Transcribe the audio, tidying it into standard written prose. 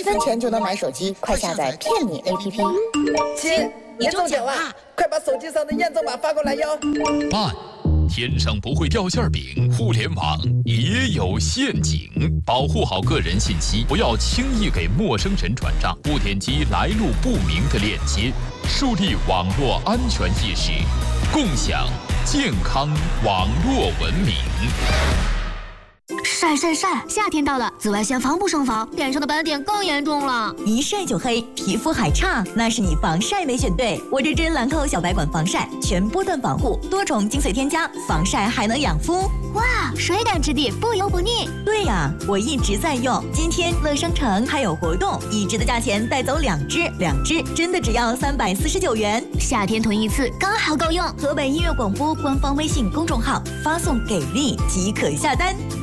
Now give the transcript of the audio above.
分钱就能买手机，快下载骗你 APP。 亲，你中奖啦！快把手机上的验证码发过来哟。 慢，天上不会掉馅饼，互联网也有陷阱，保护好个人信息，不要轻易给陌生人转账，不点击来路不明的链接，树立网络安全意识，共享健康网络文明。 晒晒晒！夏天到了，紫外线防不胜防，脸上的斑点更严重了。 一晒就黑，皮肤还差，那是你防晒没选对。我这支兰蔻小白管防晒，全波段防护，多重精粹添加，防晒还能养肤。 哇，水感质地，不油不腻。 对呀，我一直在用。今天乐商城还有活动，一支的价钱带走2支，2支真的只要349元。 夏天囤一次刚好够用。 河北音乐广播官方微信公众号发送给力即可下单。